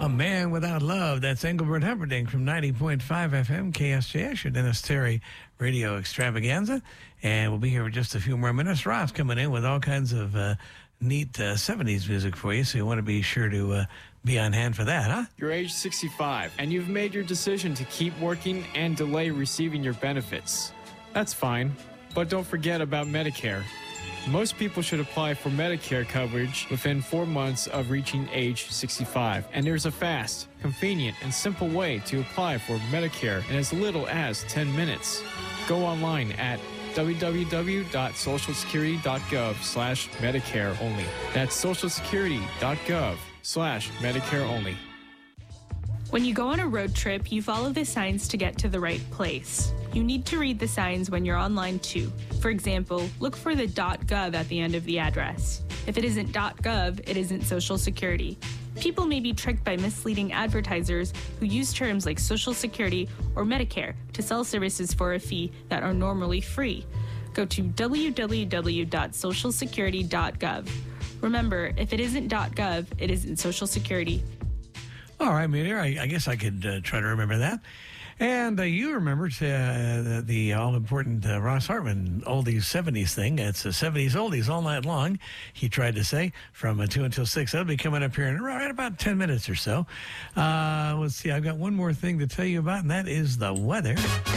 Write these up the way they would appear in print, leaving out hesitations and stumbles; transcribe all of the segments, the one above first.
A Man Without Love. That's Engelbert Humperdinck from 90.5 FM KSJS, your Dennis Terry Radio Extravaganza. And we'll be here for just a few more minutes. Ross coming in with all kinds of neat 70s music for you, so you want to be sure to be on hand for that, huh? You're age 65, and you've made your decision to keep working and delay receiving your benefits. That's fine, but don't forget about Medicare. Most people should apply for Medicare coverage within 4 months of reaching age 65. And there's a fast, convenient, and simple way to apply for Medicare in as little as 10 minutes. Go online at www.socialsecurity.gov/Medicare only. That's socialsecurity.gov/Medicare only. When you go on a road trip, you follow the signs to get to the right place. You need to read the signs when you're online too. For example, look for the .gov at the end of the address. If it isn't .gov, it isn't Social Security. People may be tricked by misleading advertisers who use terms like Social Security or Medicare to sell services for a fee that are normally free. Go to www.socialsecurity.gov. Remember, if it isn't .gov, it isn't Social Security. All right, Meteor, I guess I could try to remember that. And you remember the all-important Ross Hartman oldies 70s thing. It's 70s oldies all night long, he tried to say, from 2 until 6. That'll be coming up here in right about 10 minutes or so. Let's see, I've got one more thing to tell you about, and that is the weather.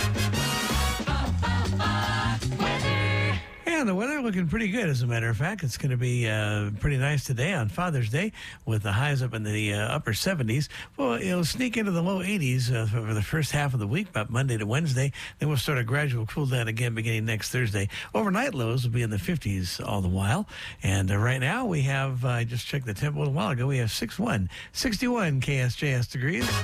And the weather looking pretty good, as a matter of fact. It's going to be pretty nice today on Father's Day with the highs up in the upper 70s. Well, it'll sneak into the low 80s for the first half of the week, about Monday to Wednesday. Then we'll start a gradual cool down again beginning next Thursday. Overnight lows will be in the 50s all the while. And right now we have, I just checked the temp a little while ago, we have 61 KSJS degrees.